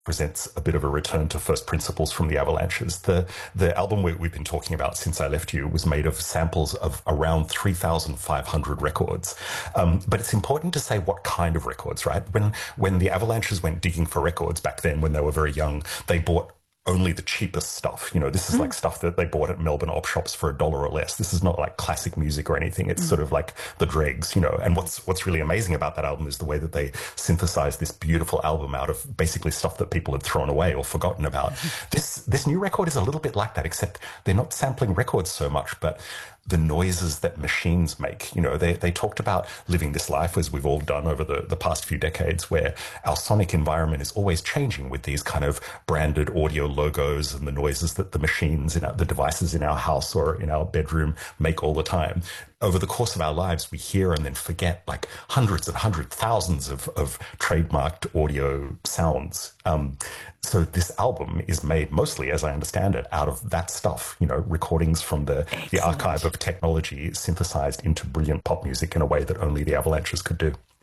presents a bit of a return to first principles from the Avalanches. The album we've been talking about since I left you was made of samples of around 3,500 records. But it's important to say what kind of records, right? When the Avalanches went digging for records back then, when they were very young, they bought only the cheapest stuff. You know, this is like stuff that they bought at Melbourne op shops for $1 or less. This is not like classic music or anything. It's sort of like the dregs, you know. And what's really amazing about that album is the way that they synthesized this beautiful album out of basically stuff that people had thrown away or forgotten about. This new record is a little bit like that, except they're not sampling records so much, but the noises that machines make. You know, they talked about living this life, as we've all done over the past few decades, where our sonic environment is always changing with these kind of branded audio logos and the noises that the machines in the devices in our house or in our bedroom make all the time. Over the course of our lives, we hear and then forget like hundreds and thousands of trademarked audio sounds. So this album is made mostly, as I understand it, out of that stuff, you know, recordings from the archive of technology synthesized into brilliant pop music in a way that only the Avalanches could do.